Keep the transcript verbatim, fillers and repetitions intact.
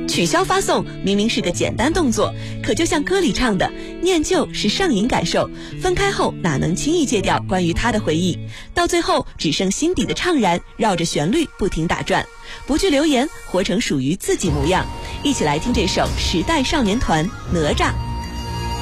取消发送明明是个简单动作，可就像歌里唱的，念旧是上瘾感受，分开后哪能轻易戒掉关于他的回忆，到最后只剩心底的怅然，绕着旋律不停打转，不惧流言，活成属于自己模样。一起来听这首时代少年团哪吒。